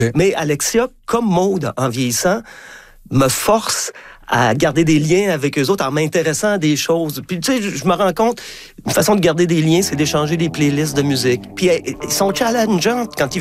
Mais Alexia, comme Maude, en vieillissant, me force à garder des liens avec eux autres en m'intéressant à des choses. Puis, tu sais, je me rends compte, une façon de garder des liens, c'est d'échanger des playlists de musique. Puis, ils sont challengeants quand ils